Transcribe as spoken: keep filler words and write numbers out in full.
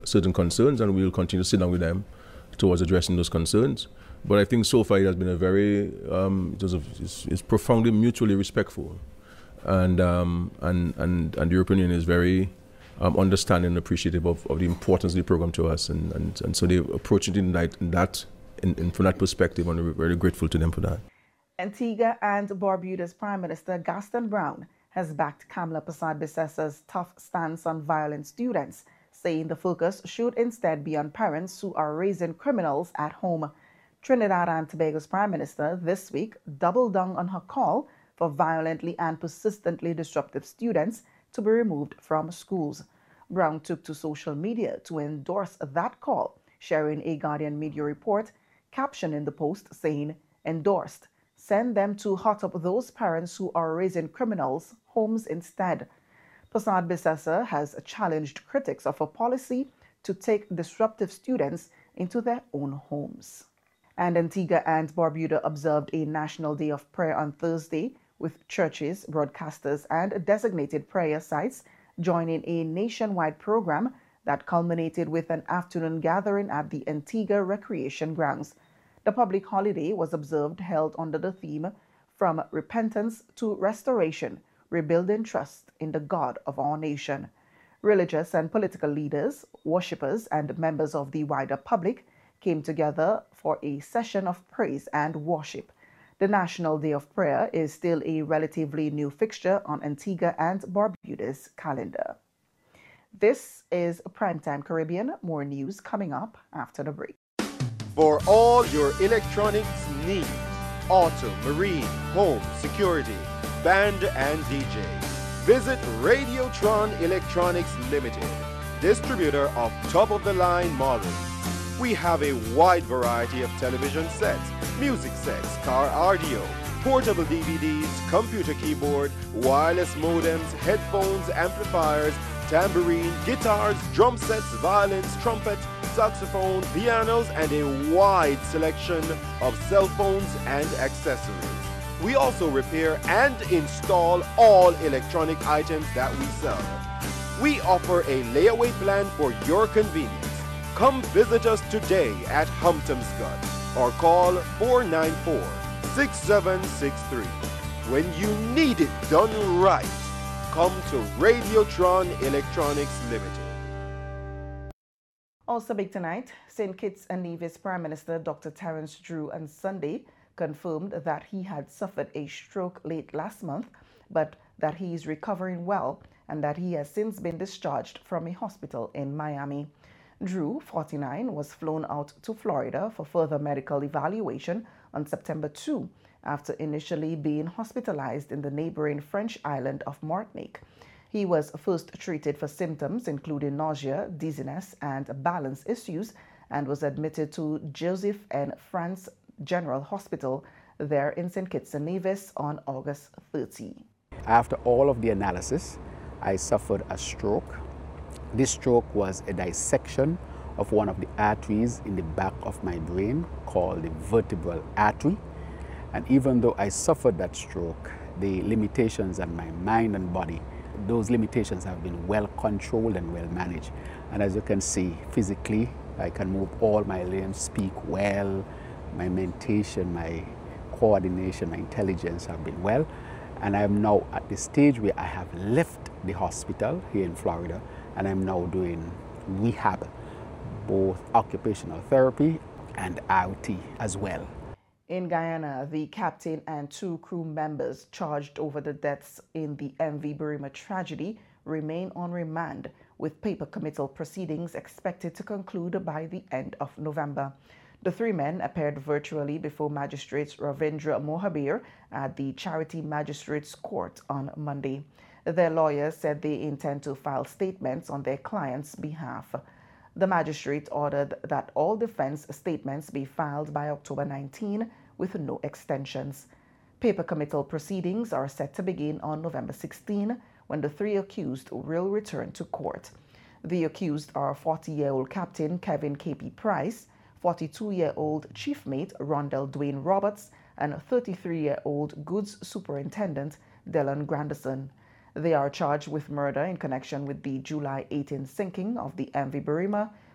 certain concerns, and we'll continue to sit down with them towards addressing those concerns. But I think so far it has been a very, um, it was a, it's, it's profoundly mutually respectful, and um, and and and the European Union is very um, understanding and appreciative of, of the importance of the program to us, and and, and so they approach it in that in that in, in from that perspective, and we're very grateful to them for that. Antigua and Barbuda's Prime Minister Gaston Brown has backed Kamla Persad-Bissessa's tough stance on violent students, saying the focus should instead be on parents who are raising criminals at home. Trinidad and Tobago's Prime Minister this week doubled down on her call for violently and persistently disruptive students to be removed from schools. Brown took to social media to endorse that call, sharing a Guardian media report captioning the post saying, "Endorsed. Send them to hot up those parents who are raising criminals' homes instead." Persad-Bissessa has challenged critics of a policy to take disruptive students into their own homes. And Antigua and Barbuda observed a National Day of Prayer on Thursday, with churches, broadcasters, and designated prayer sites joining a nationwide program that culminated with an afternoon gathering at the Antigua Recreation Grounds. The public holiday was observed held under the theme "From Repentance to Restoration, Rebuilding Trust in the God of our Nation." Religious and political leaders, worshippers, and members of the wider public came together for a session of praise and worship. The National Day of Prayer is still a relatively new fixture on Antigua and Barbuda's calendar. This is Primetime Caribbean. More news coming up after the break. For all your electronics needs, auto, marine, home, security, band and D J, visit Radiotron Electronics Limited, distributor of top-of-the-line models. We have a wide variety of television sets, music sets, car audio, portable D V Ds, computer keyboard, wireless modems, headphones, amplifiers, tambourine, guitars, drum sets, violins, trumpets, saxophone, pianos, and a wide selection of cell phones and accessories. We also repair and install all electronic items that we sell. We offer a layaway plan for your convenience. Come visit us today at Humptomscott or call four nine four, six seven six three. When you need it done right, come to Radiotron Electronics Limited. Also big tonight, Saint Kitts and Nevis Prime Minister Doctor Terence Drew on Sunday confirmed that he had suffered a stroke late last month, but that he is recovering well and that he has since been discharged from a hospital in Miami. Drew, forty-nine, was flown out to Florida for further medical evaluation on September second after initially being hospitalized in the neighboring French island of Martinique. He was first treated for symptoms including nausea, dizziness, and balance issues, and was admitted to Joseph N. France General Hospital there in Saint Kitts and Nevis on August thirtieth. After all of the analysis, I suffered a stroke. This stroke was a dissection of one of the arteries in the back of my brain called the vertebral artery. And even though I suffered that stroke, the limitations on my mind and body, those limitations have been well controlled and well managed. And as you can see, physically, I can move all my limbs, speak well, my mentation, my coordination, my intelligence have been well. And I'm now at the stage where I have left the hospital here in Florida, and I'm now doing rehab, both occupational therapy and I O T as well. In Guyana, the captain and two crew members charged over the deaths in the M V Burima tragedy remain on remand, with paper committal proceedings expected to conclude by the end of November. The three men appeared virtually before Magistrates Ravindra Mohabir at the Charity Magistrates Court on Monday. Their lawyers said they intend to file statements on their clients' behalf. The magistrate ordered that all defense statements be filed by October nineteenth with no extensions. Paper committal proceedings are set to begin on November sixteenth, when the three accused will return to court. The accused are forty-year-old Captain Kevin K P Price, forty-two-year-old Chief Mate Rondell Dwayne Roberts, and thirty-three-year-old Goods Superintendent Dylan Granderson. They are charged with murder in connection with the July eighteenth sinking of the M V Burima